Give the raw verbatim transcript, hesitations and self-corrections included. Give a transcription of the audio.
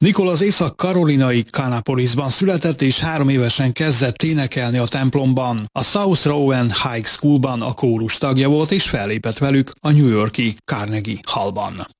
Nicole az észak-karolinai Kannapolisban született, és három évesen kezdett énekelni a templomban. A South Rowan High Schoolban a kórus tagja volt, és fellépett velük a New York-i Carnegie Hallban.